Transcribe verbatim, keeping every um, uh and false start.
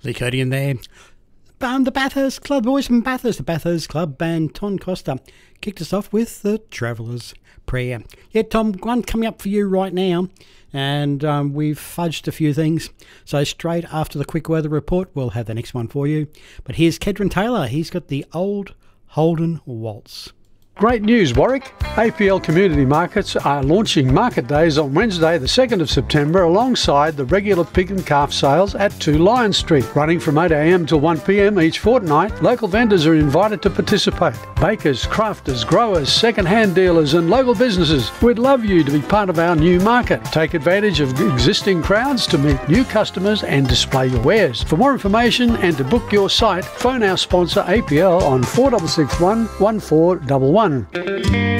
Lee Cody in there. Um, the Bathurst Club, boys from Bathurst, the Bathurst Club band, Tom Costa, kicked us off with the Traveller's Prayer. Yeah, Tom, one coming up for you right now, and um, we've fudged a few things, so straight after the quick weather report, we'll have the next one for you. But here's Kedron Taylor, he's got the Old Holden Waltz. Great news, Warwick. A P L Community Markets are launching market days on Wednesday the second of September alongside the regular pig and calf sales at two Lion Street. Running from eight a m till one p m each fortnight, local vendors are invited to participate. Bakers, crafters, growers, second-hand dealers and local businesses, we'd love you to be part of our new market. Take advantage of existing crowds to meet new customers and display your wares. For more information and to book your site, phone our sponsor A P L on four six six one, one four one one.